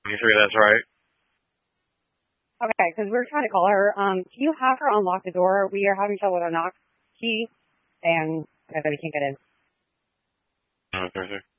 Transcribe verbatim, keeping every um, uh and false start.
You sure that's right? Okay, because we're trying to call her. Um, can you have her unlock the door? We are having trouble with our knock key, and I bet we can't get in. Okay, sir.